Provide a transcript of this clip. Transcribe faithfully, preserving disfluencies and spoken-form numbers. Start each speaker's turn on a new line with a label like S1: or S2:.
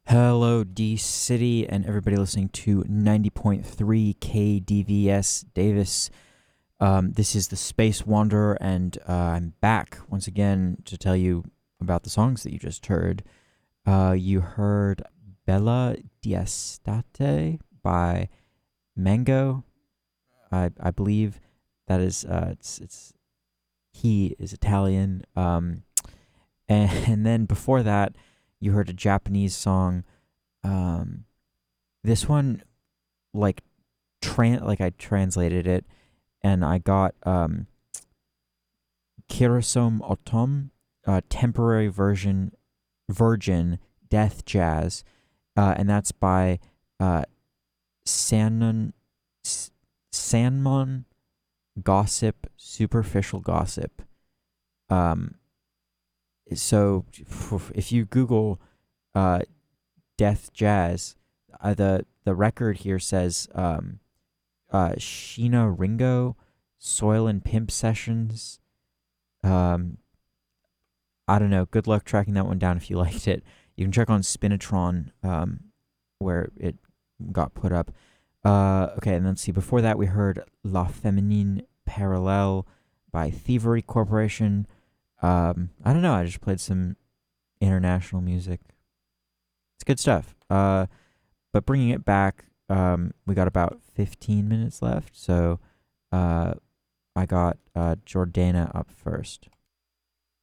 S1: Hello, D City, and everybody listening to ninety point three K D V S Davis. Um, this is the Space Wanderer, and uh, I'm back once again to tell you about the songs that you just heard. Uh, you heard Bella D'Estate by Mango. I I believe that is uh, it's it's he is Italian. Um, and, and then before that, you heard a Japanese song. Um, this one, like, tran like I translated it, and I got um, Kirasom Otom, uh, temporary version, virgin death jazz, uh, and that's by uh, Sanon, S- Sanmon Gossip, Superficial Gossip. Um, so if you Google uh, death jazz, uh, the the record here says um, uh, Sheena Ringo, Soil and Pimp Sessions. Um, I don't know. Good luck tracking that one down if you liked it. You can check on Spinatron, um, where it got put up. Uh, okay, and then let's see. Before that, we heard La Feminine Parallel by Thievery Corporation. Um, I don't know. I just played some international music. It's good stuff. Uh, but bringing it back, um, we got about fifteen minutes left. So uh, I got uh, Jordana up first.